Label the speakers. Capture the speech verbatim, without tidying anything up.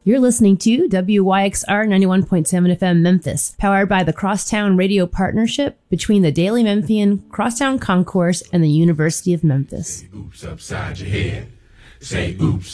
Speaker 1: You're listening to W Y X R ninety-one point seven F M Memphis, powered by the Crosstown Radio Partnership between the Daily Memphian, Crosstown Concourse, and the University of Memphis.
Speaker 2: Oops upside your head. Say oops.